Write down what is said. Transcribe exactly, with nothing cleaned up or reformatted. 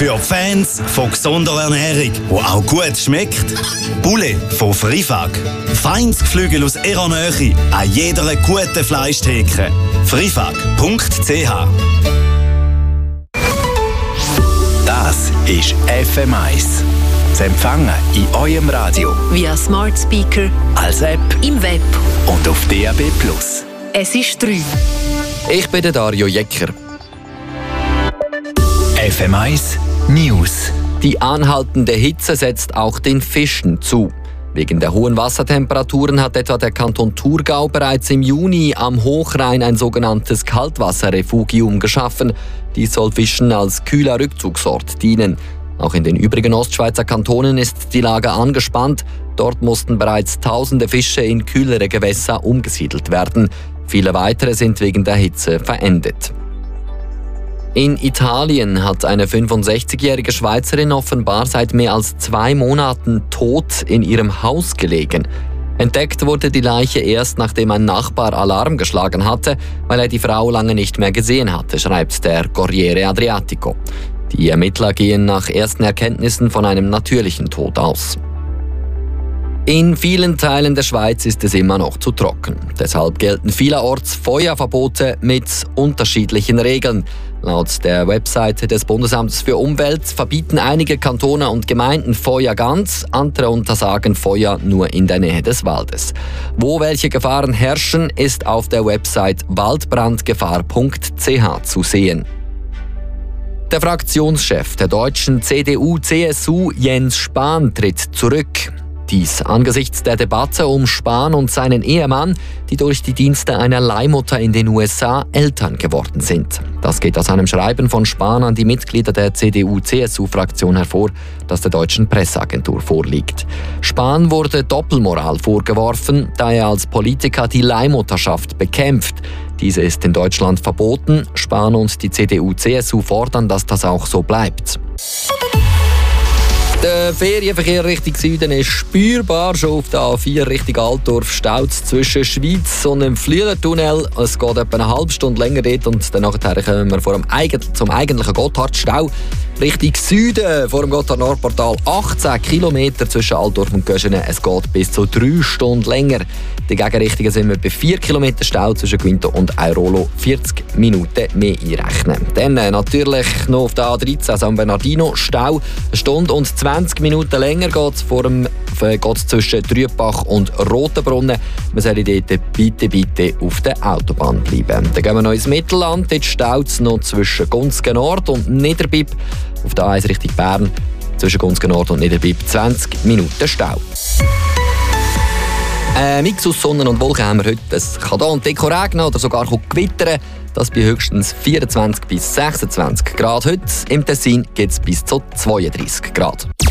Für Fans von gesunder Ernährung, die auch gut schmeckt. Poulet von Frifag. Feines Geflügel aus ihrer Nähe an jeder guten Fleischtheke. frifag punkt c h. Das ist F M eins. Zu empfangen in eurem Radio. Via Smart Speaker. Als App. Im Web. Und auf D A B plus. Es ist drei. Ich bin der Dario Jecker. F M eins News. Die anhaltende Hitze setzt auch den Fischen zu. Wegen der hohen Wassertemperaturen hat etwa der Kanton Thurgau bereits im Juni am Hochrhein ein sogenanntes Kaltwasserrefugium geschaffen. Dies soll Fischen als kühler Rückzugsort dienen. Auch in den übrigen Ostschweizer Kantonen ist die Lage angespannt. Dort mussten bereits tausende Fische in kühlere Gewässer umgesiedelt werden. Viele weitere sind wegen der Hitze verendet. In Italien hat eine fünfundsechzigjährige Schweizerin offenbar seit mehr als zwei Monaten tot in ihrem Haus gelegen. Entdeckt wurde die Leiche erst, nachdem ein Nachbar Alarm geschlagen hatte, weil er die Frau lange nicht mehr gesehen hatte, schreibt der Corriere Adriatico. Die Ermittler gehen nach ersten Erkenntnissen von einem natürlichen Tod aus. In vielen Teilen der Schweiz ist es immer noch zu trocken. Deshalb gelten vielerorts Feuerverbote mit unterschiedlichen Regeln. Laut der Webseite des Bundesamtes für Umwelt verbieten einige Kantone und Gemeinden Feuer ganz, andere untersagen Feuer nur in der Nähe des Waldes. Wo welche Gefahren herrschen, ist auf der Website waldbrandgefahr punkt c h zu sehen. Der Fraktionschef der deutschen C D U C S U, Jens Spahn, tritt zurück. Dies angesichts der Debatte um Spahn und seinen Ehemann, die durch die Dienste einer Leihmutter in den U S A Eltern geworden sind. Das geht aus einem Schreiben von Spahn an die Mitglieder der C D U C S U-Fraktion hervor, das der deutschen Presseagentur vorliegt. Spahn wurde Doppelmoral vorgeworfen, da er als Politiker die Leihmutterschaft bekämpft. Diese ist in Deutschland verboten. Spahn und die C D U C S U fordern, dass das auch so bleibt. Der Ferienverkehr Richtung Süden ist spürbar. Schon auf der A vier Richtung Altdorf staut es zwischen Schweiz und dem Flüelertunnel. Es geht etwa eine halbe Stunde länger dort und dann kommen wir vor dem Eigen- zum eigentlichen Gotthardstau. Richtung Süden vor dem Gotthard-Nordportal achtzehn Kilometer zwischen Altdorf und Göschenen. Es geht bis zu drei Stunden länger. Die Gegenrichtungen sind wir bei vier Kilometer Stau zwischen Quinto und Airolo vierzig Minuten mehr einrechnen. Dann äh, natürlich noch auf der A dreizehn San Bernardino Stau. Eine Stunde und zwanzig Minuten länger geht es vor dem äh, geht's zwischen Trübach und Rotenbrunnen. Wir sollen dort bitte, bitte auf der Autobahn bleiben. Dann gehen wir noch ins Mittelland. Dort staut es noch zwischen Gunzgen Nord und Niederbipp. Auf der A eins Richtung Bern zwischen Gunzgen Nord und Niederbipp zwanzig Minuten Stau. Ein Mix aus Sonne und Wolken haben wir heute. Es kann hier und dort regnen oder sogar gewittern. Das bei höchstens vierundzwanzig bis sechsundzwanzig Grad. Heute im Tessin geht es bis zu zweiunddreißig Grad.